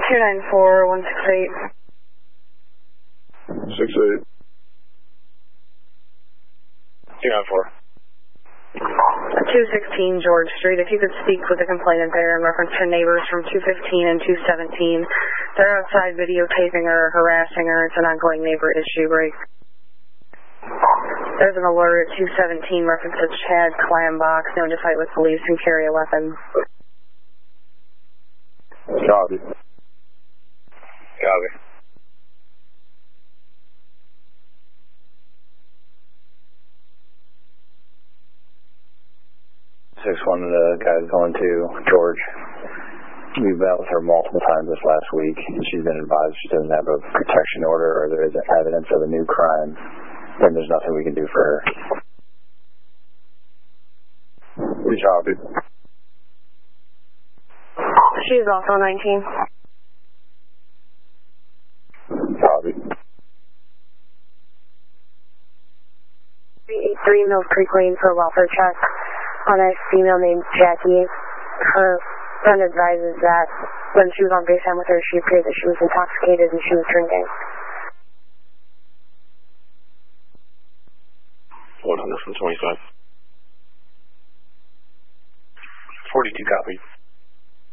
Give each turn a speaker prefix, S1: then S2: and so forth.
S1: 294-168.
S2: 68. 294.
S1: 216 George Street. If you could speak with the complainant there in reference to neighbors from 215 and 217. They're outside videotaping her, harassing her. It's an ongoing neighbor issue, right? There's an alert at 217 reference to Chad Clambach, known to fight with police and carry a weapon.
S2: Copy. Copy. 6-1, the guy's going to George. We've met with her multiple times this last week, and she's been advised she doesn't have a protection order or there is evidence of a new crime, then there's nothing we can do for her. We copy.
S1: She's also 19.
S2: Copy.
S1: 383 Mills Creek Lane for a welfare check on a female named Jackie. Her friend advises that when she was on FaceTime with her, she appeared that she was intoxicated and she was drinking.
S2: 100 from 25. 42 copy.